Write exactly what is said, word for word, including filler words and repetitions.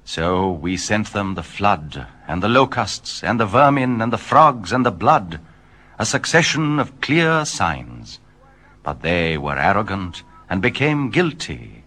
So we sent them the flood, and the locusts, and the vermin, and the frogs, and the blood, a succession of clear signs. But they were arrogant, and became guilty,